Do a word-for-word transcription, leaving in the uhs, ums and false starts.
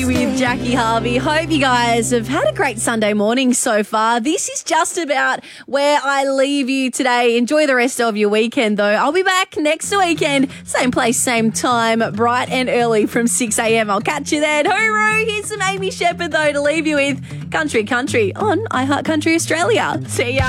With Jackie Harvey. Hope you guys have had a great Sunday morning so far. This is just about where I leave you today. Enjoy the rest of your weekend, though. I'll be back next weekend, same place, same time, bright and early from six a.m. I'll catch you then. Hooroo! Here's some Amy Shepherd, though, to leave you with Country Country on iHeart Country Australia. See ya.